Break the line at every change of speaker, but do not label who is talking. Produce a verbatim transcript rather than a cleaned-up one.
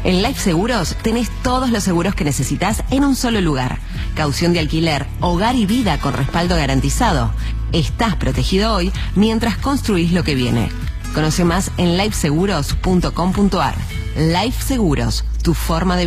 En Life Seguros tenés todos los seguros que necesitas en un solo lugar. Caución de alquiler, hogar y vida con respaldo garantizado. Estás protegido hoy mientras construís lo que viene. Conoce más en life seguros punto com punto ar. Life Seguros, tu forma de